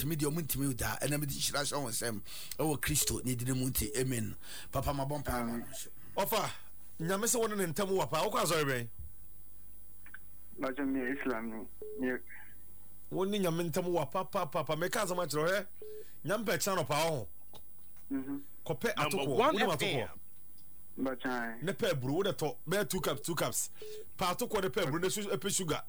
media muntimi da and I'm shira so won sem o Kristo ne dine munti amen papa mabon pa ofa nyame se won ne ntam wa pa wo kwa so ben ma je mi Islam ni woni nyame ntam wa papa me ka zama kiro he nyame pe chano pa ho kope atoko woni atoko ba chan ne pe bru wo de to be 2 cups pa atoko de pe bru ne sugar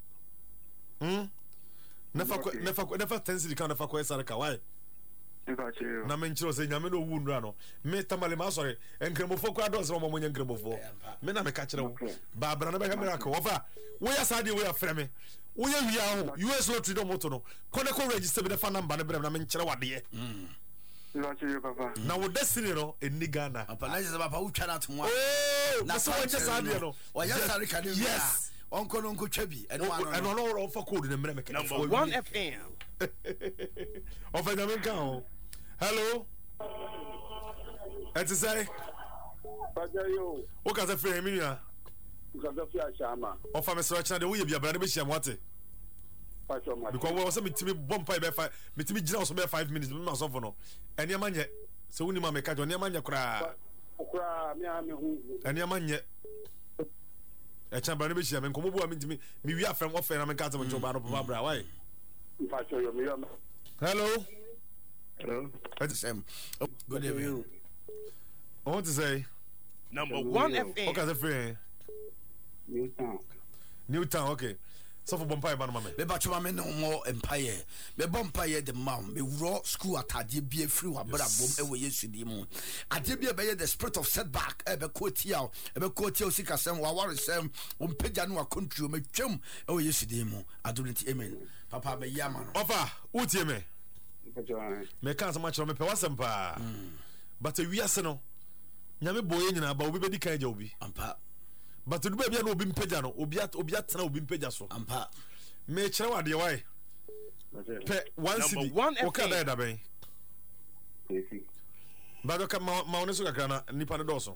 nefa tensi kan nefa ko esare ka why na men chiro se nyame no wu nra no me tamale ma sorry enkremofo kwa do se mo nya enkremofo me na me ka kire wo ba bra na be kamera ka wofa wo ya sade wo ya freme wo ya wi aho US lottery do moto no ko ne ko register be the fan number ne bre na men kire wade papa na wo destiny no eni Ghana papa na je papa wo twa na to mo na so wo sade no wo ya sare ka de yes onko no nko twabi eno no for code ne mre me ka number 1 FM of a American. Hello. Eti say. Pajayo. O ka se free mi nua. Ka se free ashama. O fa me sro chana de wo ye bia bra de be hia mote. Pacho ma. Because we was me timi bomb pipe be 5. Me timi gina so be 5 minutes me ma so for no. Eni amanye. Se woni ma me ka jo eni amanye kura. Kura mi a me hu. Eni amanye. E chan bra de be hia me nkomo bo mi timi mi wi afrem ofe na me ka timo choba no papa bra why? Pacho yo mi yo. Hello. Hello. What's the same? Good evening. I want to say number 1 FM. Okay, the free. Newtown, okay. So for Bompire man mama. Me ba choma me no more empire. Me Bompire the mam. Me raw school atade bia free wa bra bom e wo Yesu di mu. Ade bia be the spirit of setback e be kotia e be kotia sika sem wa ware sem o mpega no akontru me twam e wo Yesu di mu. Adoniti amen. Papa be yama no. Ofa, utie me. Me kan sama chiro me pe wasem pa. But we ase no. Nyame boye nyina ba obi be di kan ja obi. Ampa. But do be bia no obi mpega no, obi atena obi mpega so. Ampa. Me kire wa de why? Pe one city. O ka da ben. Ba do ka ma one so kakra na nipa ne do so.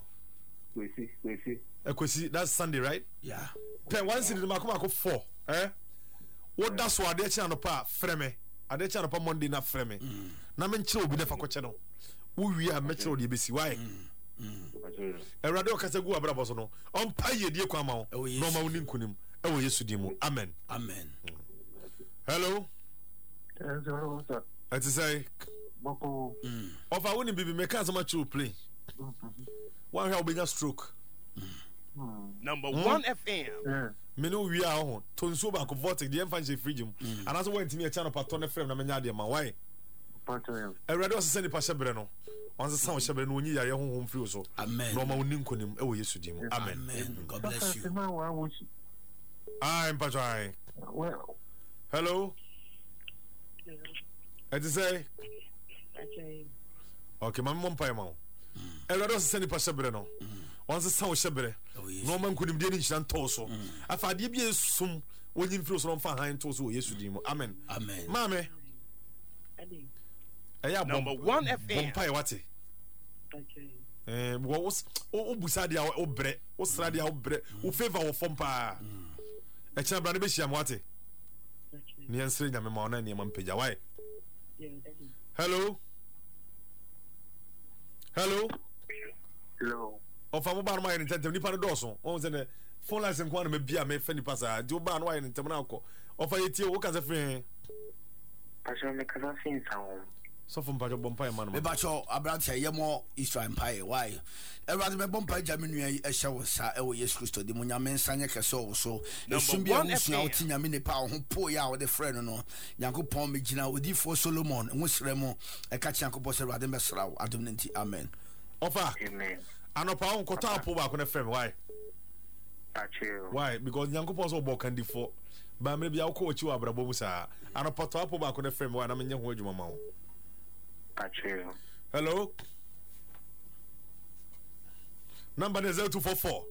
Kwesi. That's Sunday, right? Yeah. Pe one city ma ko 4. What da so ade chi anopa freme. Ade chi anopa Monday na freme. Na me nkire obi da fa ko che no. Wo wi a me kire odi besi why? Erade o kase gu abrabo so no. On pa ye die kwa ma wo. No ma woni nkunim. E wo Yesu di mu. Amen. Amen. Hello. Hello sir. Ati say Boko. Ofa woni bibi me kan sama chu play. One help bigger stroke. Number 1 FM. Yeah. Me no wi a ho. Tonso ba ko vortex the enfan she fridge mu. Anaso went me a channel pattern na frame na me nya de ma why? Pacho. Erade o se send pa shebre no. On se san shebre no onyi yare honhom free so. Amen. No ma woni nkonim e wo Yesu di mu. Amen. Amen. God bless you. I'm Patrai. Well. Hello. Ati say. Okay, my mom pa ma. Erade o se send pa shebre no. On se san shebre. No man nkonim de ni hyan to so. Afa de bi esum onyi free so no fa han to so wo Yesu di mu. Amen. Amen. Mame. Number 1 FM. Bompire wate. Okay. Was o busadi a o bre, o sradi a o bre, o favor o fom pa. E cha bra ne be hia wate. Ni ansere nya me ma ona ni ma mpega why? Hello. Hello. Hello. O fa mo ba no ma yin tentem ni pa no doso. O se ne phone license kwa na me bia me fa ni pasa. Di o ba no wa yin tentem na akọ. O fa yetie o ka se free. Pacho me kaza fin sa. So from Pacho Bompire man. Me bacho abrante ye mo Israel Empire why? Everybody me Bompire jaminu e hye wo sa e wo Yesu Kristo di munyame nsanye kese wo so. Esumbi amusua wo tinyame ne pa ho po ya wo de friend no. Yankopon me gina odifo Solomon nwosre mo e ka chiankopon se Awurade mesra wo adom nti amen. Ofa. Amen. Anopa on kota apo ba ko na frame why? Pacho. Why? Because Yankopon so bo kandi for ba me bia wo ko chi wa brabo mu sa. Anopa to apo ba ko na frame why na menye ho adwuma ma wo. Pacho. Hello. Number 0244